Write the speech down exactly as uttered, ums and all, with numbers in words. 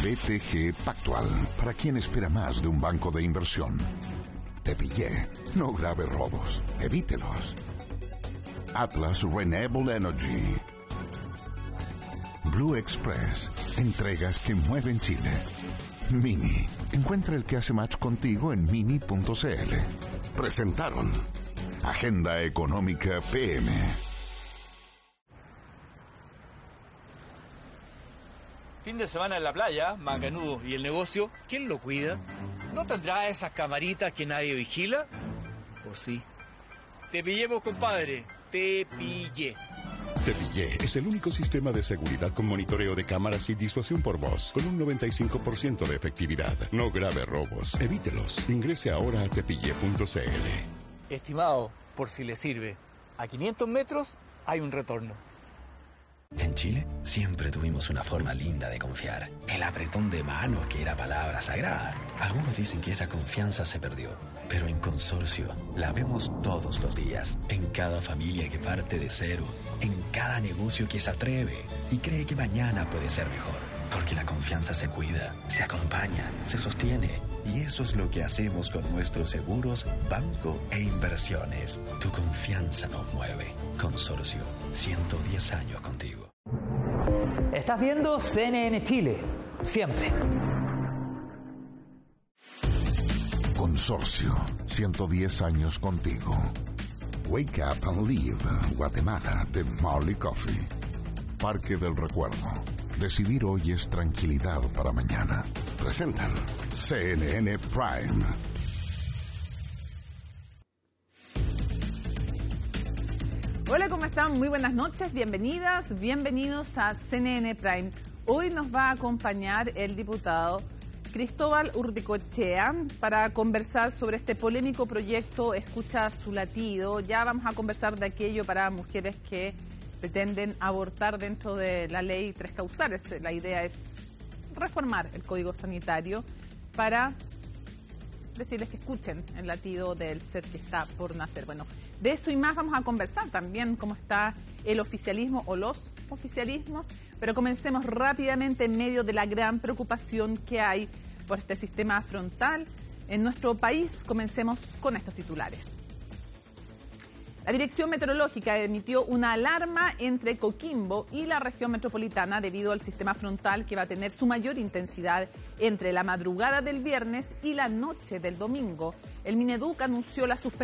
B T G Pactual, para quien espera más de un banco de inversión. Te pillé. No grave robos. Evítelos. Atlas Renewable Energy. Blue Express. Entregas que mueven Chile. Mini. Encuentra el que hace match contigo en mini punto c l. Presentaron Agenda Económica P M. Fin de semana en la playa, Macanudo, ¿y el negocio? ¿Quién lo cuida? ¿No tendrá esas camaritas que nadie vigila? ¿O sí? Te pillemos, compadre. Te pillé. Te Pillé es el único sistema de seguridad con monitoreo de cámaras y disuasión por voz, con un noventa y cinco por ciento de efectividad. No grave robos. Evítelos. Ingrese ahora a tepillé punto c l. Estimado, por si le sirve, a quinientos metros hay un retorno. En Chile siempre tuvimos una forma linda de confiar. El apretón de manos, que era palabra sagrada. Algunos dicen que esa confianza se perdió, pero en Consorcio la vemos todos los días. En cada familia que parte de cero, en cada negocio que se atreve y cree que mañana puede ser mejor. Porque la confianza se cuida, se acompaña, se sostiene. Y eso es lo que hacemos con nuestros seguros, banco e inversiones. Tu confianza nos mueve. Consorcio, ciento diez años contigo. Estás viendo C N N Chile, siempre. Consorcio, ciento diez años contigo. Wake Up and Live, Guatemala, de Marley Coffee. Parque del Recuerdo. Decidir hoy es tranquilidad para mañana. Presentan C N N Prime. Hola, ¿cómo están? Muy buenas noches, bienvenidas, bienvenidos a C N N Prime. Hoy nos va a acompañar el diputado Cristóbal Urdicoechea para conversar sobre este polémico proyecto Escucha su latido. Ya vamos a conversar de aquello para mujeres que pretenden abortar dentro de la ley tres causales. La idea es reformar el Código Sanitario para decirles que escuchen el latido del ser que está por nacer. Bueno, de eso y más vamos a conversar también, cómo está el oficialismo o los oficialismos, pero comencemos rápidamente en medio de la gran preocupación que hay por este sistema frontal en nuestro país. Comencemos con estos titulares. La Dirección Meteorológica emitió una alarma entre Coquimbo y la región metropolitana debido al sistema frontal que va a tener su mayor intensidad entre la madrugada del viernes y la noche del domingo. El Mineduc anunció la suspensión